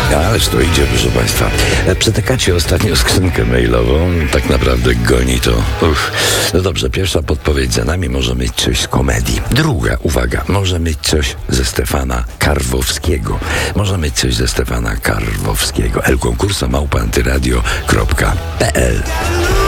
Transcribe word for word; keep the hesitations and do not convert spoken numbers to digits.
Ależ to idzie, proszę Państwa. Przetekacie ostatnią skrzynkę mailową. Tak naprawdę goni to. Uff. No dobrze, pierwsza podpowiedź za nami. Może mieć coś z komedii. Druga, uwaga, może mieć coś ze Stefana Karwowskiego. Może mieć coś ze Stefana Karwowskiego. El Concurso małpa antyradio kropka pe el